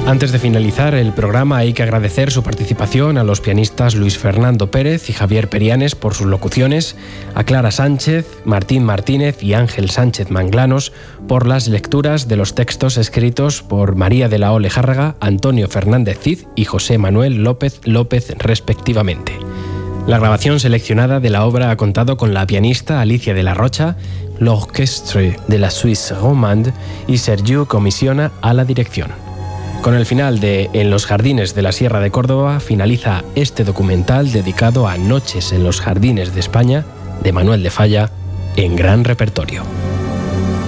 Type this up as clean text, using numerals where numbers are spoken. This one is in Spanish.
Antes de finalizar el programa hay que agradecer su participación a los pianistas Luis Fernando Pérez y Javier Perianes por sus locuciones, a Clara Sánchez, Martín Martínez y Ángel Sánchez Manglanos por las lecturas de los textos escritos por María de la O. Lejárraga, Antonio Fernández Cid y José Manuel López López respectivamente. La grabación seleccionada de la obra ha contado con la pianista Alicia de la Rocha, l'Orchestre de la Suisse Romande y Sergio Comisiona a la dirección. Con el final de En los jardines de la Sierra de Córdoba finaliza este documental dedicado a Noches en los jardines de España de Manuel de Falla en gran repertorio.